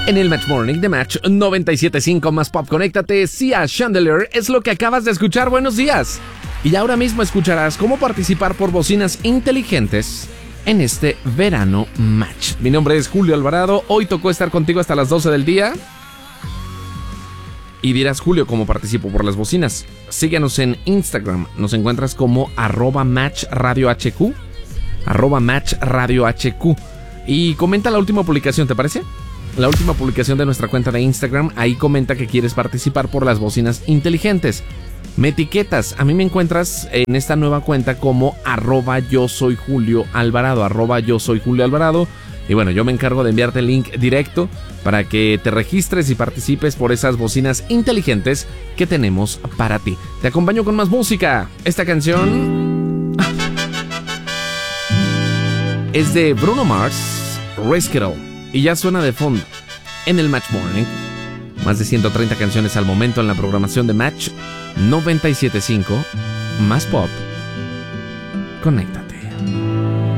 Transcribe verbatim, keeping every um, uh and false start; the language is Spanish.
En el Match Morning de Match noventa y siete punto cinco más Pop, conéctate. Sia Chandelier es lo que acabas de escuchar. Buenos días. Y ahora mismo escucharás cómo participar por bocinas inteligentes en este verano Match. Mi nombre es Julio Alvarado. Hoy tocó estar contigo hasta las doce del día. Y dirás, Julio, ¿cómo participo por las bocinas? Síguenos en Instagram. Nos encuentras como arroba Match Radio H Q. Arroba Match Radio H Q. Y comenta la última publicación, ¿te parece? La última publicación de nuestra cuenta de Instagram. Ahí comenta que quieres participar por las bocinas inteligentes. Me etiquetas. A mí me encuentras en esta nueva cuenta como arroba yo soy Julio Alvarado. Arroba yo soy Julio Alvarado. Y bueno, yo me encargo de enviarte el link directo para que te registres y participes por esas bocinas inteligentes que tenemos para ti. Te acompaño con más música. Esta canción es de Bruno Mars, Risk It All. Y ya suena de fondo en el Match Morning. Más de ciento treinta canciones al momento en la programación de Match noventa y siete punto cinco más Pop. Conéctate.